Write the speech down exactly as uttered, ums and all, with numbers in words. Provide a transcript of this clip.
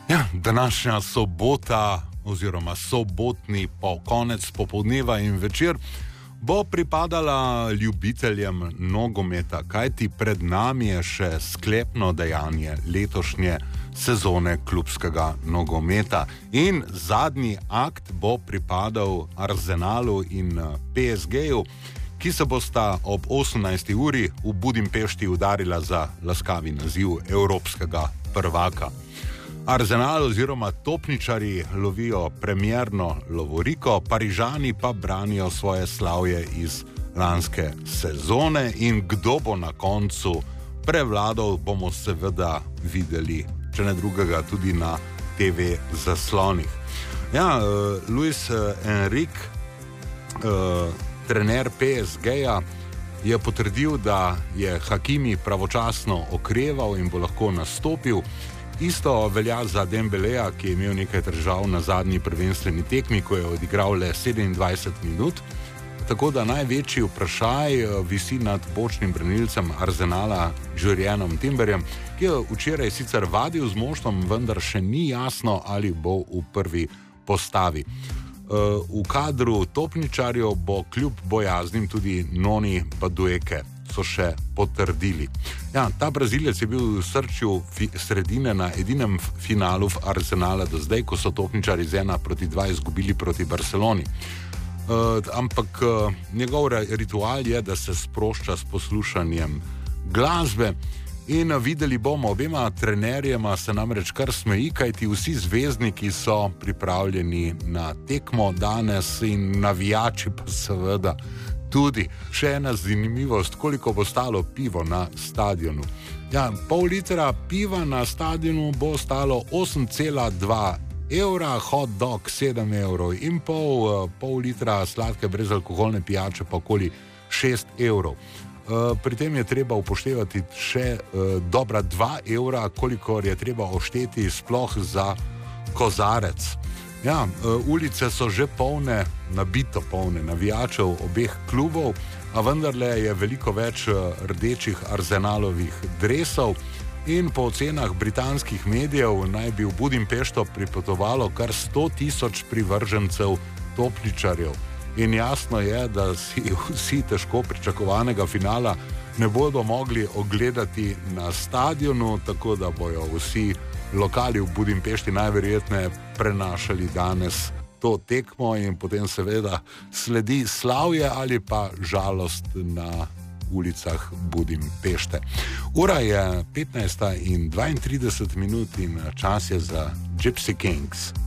Ja, današnja sobota oziroma sobotni po konec popoldneva in večer bo pripadala ljubiteljem nogometa, kajti pred nami je še sklepno dejanje letošnje sezone klubskega nogometa. In zadnji akt bo pripadal Arsenalu in P S G-ju, ki se bosta ob osemnajsti uri v Budimpešti udarila za laskavi naziv evropskega prvaka. Arsenal oziroma topničarji lovijo premierno lovoriko, Parižani pa branijo svoje slavje iz lanske sezone in kdo bo na koncu prevladal, bomo seveda videli, če ne drugega, tudi na T V zaslonih. Ja, uh, Luis Enrique, uh, trener P S G-ja, je potrdil, da je Hakimi pravočasno okreval in bo lahko nastopil. Isto velja za Dembeleja, ki je imel nekaj težav na zadnji prvenstveni tekmi, ko je odigral le sedemindvajset minut. Tako da največji vprašaj visi nad bočnim branilcem Arsenala Jurrienom Timberjem, ki je včeraj sicer vadil z moštvom, vendar še ni jasno, ali bo v prvi postavi. V kadru topničarjev bo kljub bojaznim tudi Noni Madueke, so še potrdili. Ja, ta Brazilec je bil v srčju fi- sredine na edinem finalu Arsenala do zdaj, ko so topničari z ena proti dva izgubili proti Barceloni. Uh, ampak uh, njegov ritual je, da se sprošča s poslušanjem glasbe in videli bomo, obema trenerjema se namreč kar smeji, kajti vsi zvezdniki so pripravljeni na tekmo danes in navijači pa seveda tudi. Še ena zanimivost, koliko bo stalo pivo na stadionu. Ja, pol litra piva na stadionu bo stalo osem cela dva evra, hot dog sedem evrov in pol, pol litra sladke brezalkoholne pijače pa okoli šest evrov. Pri tem je treba upoštevati še dobra dva evra, kolikor je treba ošteti sploh za kozarec. Ja, ulice so že polne, nabito polne navijačev obeh klubov, a vendarle je veliko več rdečih Arsenalovih dresov in po ocenah britanskih medijev naj bi v Budimpešto pripotovalo kar sto tisoč privržencev topničarjev. In jasno je, da si vsi težko pričakovanega finala ne bodo mogli ogledati na stadionu, tako da bojo vsi lokali v Budimpešti najverjetneje prenašali danes to tekmo in potem seveda sledi slavje ali pa žalost na ulicah Budimpešte. Ura je petnajsta in dvaintrideset minut in čas je za Gypsy Kings.